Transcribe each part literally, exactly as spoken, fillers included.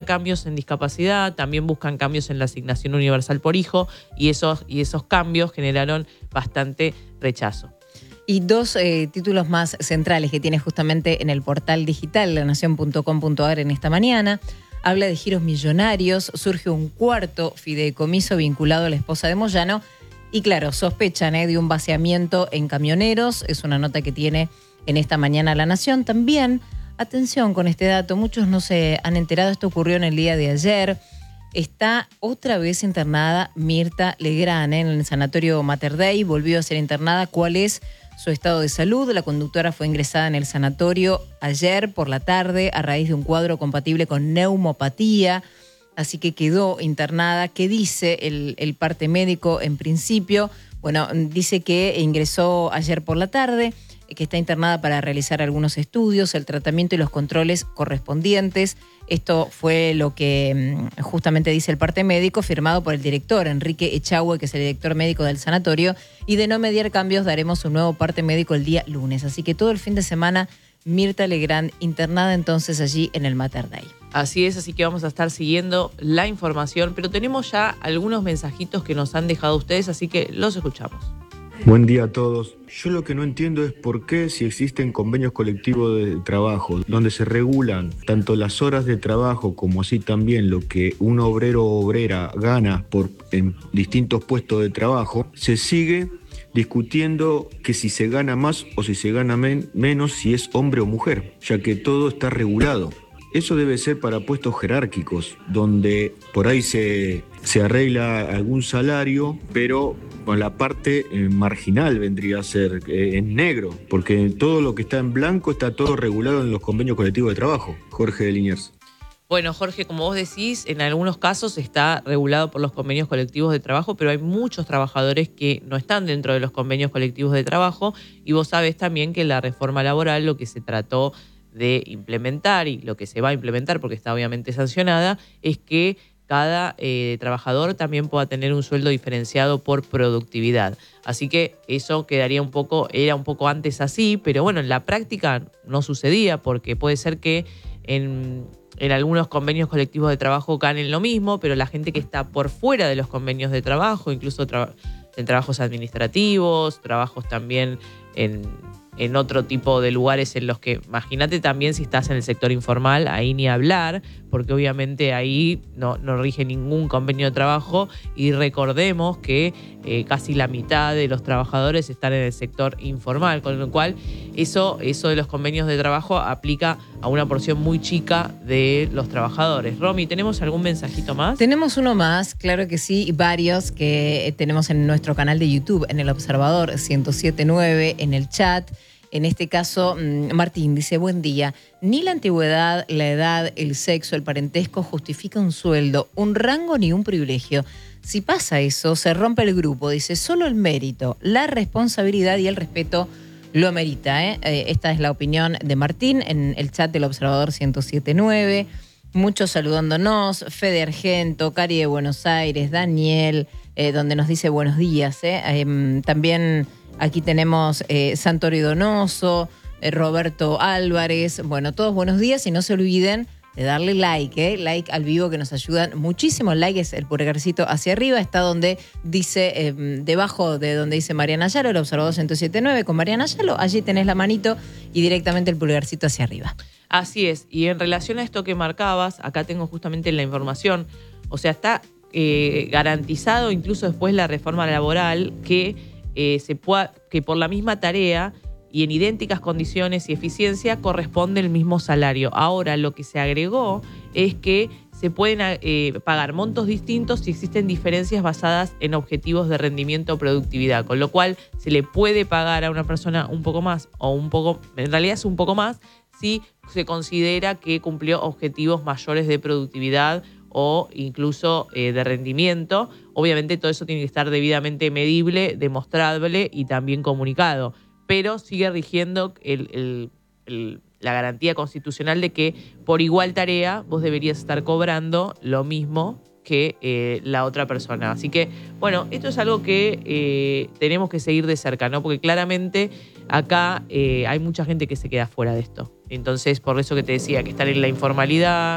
cambios en discapacidad, también buscan cambios en la asignación universal por hijo y esos, y esos cambios generaron bastante rechazo. Y dos eh, títulos más centrales que tiene justamente en el portal digital la nación punto com punto a r en esta mañana. Habla de giros millonarios, surge un cuarto fideicomiso vinculado a la esposa de Moyano y claro, sospechan eh, de un vaciamiento en camioneros. Es una nota que tiene en esta mañana La Nación. También, atención con este dato, muchos no se han enterado, esto ocurrió en el día de ayer. Está otra vez internada Mirta Legrand eh, en el sanatorio Mater Dei, volvió a ser internada. ¿Cuál es su estado de salud? La conductora fue ingresada en el sanatorio ayer por la tarde a raíz de un cuadro compatible con neumopatía, así que quedó internada. ¿Qué dice el, el parte médico en principio? Bueno, dice que ingresó ayer por la tarde, que está internada para realizar algunos estudios, el tratamiento y los controles correspondientes. Esto fue lo que justamente dice el parte médico, firmado por el director Enrique Echagüe, que es el director médico del sanatorio, y de no mediar cambios daremos un nuevo parte médico el día lunes. Así que todo el fin de semana Mirta Legrand internada entonces allí en el Mater Dei. Así es, así que vamos a estar siguiendo la información, pero tenemos ya algunos mensajitos que nos han dejado ustedes, así que los escuchamos. Buen día a todos. Yo lo que no entiendo es por qué, si existen convenios colectivos de trabajo donde se regulan tanto las horas de trabajo como así también lo que un obrero o obrera gana por en distintos puestos de trabajo, se sigue discutiendo que si se gana más o si se gana men- menos, si es hombre o mujer, ya que todo está regulado. Eso debe ser para puestos jerárquicos, donde por ahí se, se arregla algún salario, pero con la parte eh, marginal vendría a ser eh, en negro, porque todo lo que está en blanco está todo regulado en los convenios colectivos de trabajo. Jorge de Liniers. Bueno, Jorge, como vos decís, en algunos casos está regulado por los convenios colectivos de trabajo, pero hay muchos trabajadores que no están dentro de los convenios colectivos de trabajo y vos sabés también que la reforma laboral lo que se trató de implementar y lo que se va a implementar, porque está obviamente sancionada, es que cada eh, trabajador también pueda tener un sueldo diferenciado por productividad. Así que eso quedaría un poco, era un poco antes así, pero bueno, en la práctica no sucedía porque puede ser que en, en algunos convenios colectivos de trabajo ganen lo mismo, pero la gente que está por fuera de los convenios de trabajo, incluso tra- en trabajos administrativos, trabajos también en... en otro tipo de lugares en los que, imagínate también si estás en el sector informal, ahí ni hablar, porque obviamente ahí no, no rige ningún convenio de trabajo y recordemos que eh, casi la mitad de los trabajadores están en el sector informal, con lo cual eso, eso de los convenios de trabajo aplica a una porción muy chica de los trabajadores. Romy, ¿tenemos algún mensajito más? Tenemos uno más, claro que sí, y varios que tenemos en nuestro canal de YouTube, en El Observador ciento siete punto nueve, en el chat. En este caso, Martín dice, buen día, ni la antigüedad, la edad, el sexo, el parentesco justifica un sueldo, un rango ni un privilegio. Si pasa eso, se rompe el grupo. Dice, solo el mérito, la responsabilidad y el respeto lo amerita. ¿eh? Eh, esta es la opinión de Martín en el chat del Observador ciento siete punto nueve. Muchos saludándonos, Fede Argento, Cari de Buenos Aires, Daniel, eh, donde nos dice buenos días. ¿eh? Eh, también... Aquí tenemos eh, Santoro Donoso, eh, Roberto Álvarez. Bueno, todos buenos días y no se olviden de darle like, eh, like al vivo que nos ayudan muchísimo. El like es el pulgarcito hacia arriba, está donde dice, eh, debajo de donde dice Mariana Ayalo, el Observador ciento siete punto nueve con Mariana Ayalo. Allí tenés la manito y directamente el pulgarcito hacia arriba. Así es, y en relación a esto que marcabas, acá tengo justamente la información, o sea, está eh, garantizado incluso después la reforma laboral que... Eh, se pueda, que por la misma tarea y en idénticas condiciones y eficiencia corresponde el mismo salario. Ahora lo que se agregó es que se pueden eh, pagar montos distintos si existen diferencias basadas en objetivos de rendimiento o productividad, con lo cual se le puede pagar a una persona un poco más o un poco, en realidad es un poco más, si se considera que cumplió objetivos mayores de productividad o incluso eh, de rendimiento. Obviamente todo eso tiene que estar debidamente medible, demostrable y también comunicado, pero sigue rigiendo el, el, el, la garantía constitucional de que por igual tarea vos deberías estar cobrando lo mismo que eh, la otra persona. Así que, bueno, esto es algo que eh, tenemos que seguir de cerca, ¿no? Porque claramente acá eh, hay mucha gente que se queda fuera de esto. Entonces, por eso que te decía, que están en la informalidad,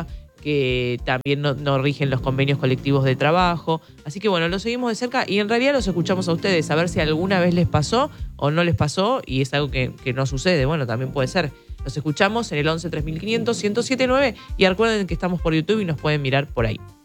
que también no, no rigen los convenios colectivos de trabajo. Así que bueno, lo seguimos de cerca y en realidad los escuchamos a ustedes, a ver si alguna vez les pasó o no les pasó y es algo que, que no sucede. Bueno, también puede ser. Los escuchamos en el once tres mil quinientos ciento siete nueve y recuerden que estamos por YouTube y nos pueden mirar por ahí.